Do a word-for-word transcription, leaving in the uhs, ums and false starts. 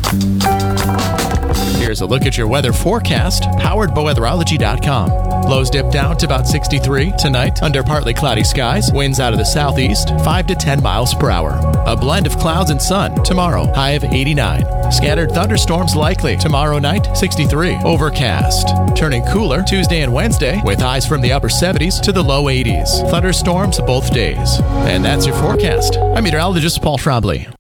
Here's a look at your weather forecast, powered by weatherology dot com. Lows dip down to about sixty-three tonight under partly cloudy skies. Winds out of the southeast, five to ten miles per hour. A blend of clouds and sun tomorrow, high of eighty-nine. Scattered thunderstorms likely tomorrow night, sixty-three. Overcast. Turning cooler Tuesday and Wednesday with highs from the upper seventies to the low eighties. Thunderstorms both days. And that's your forecast. I'm meteorologist Paul Trombley.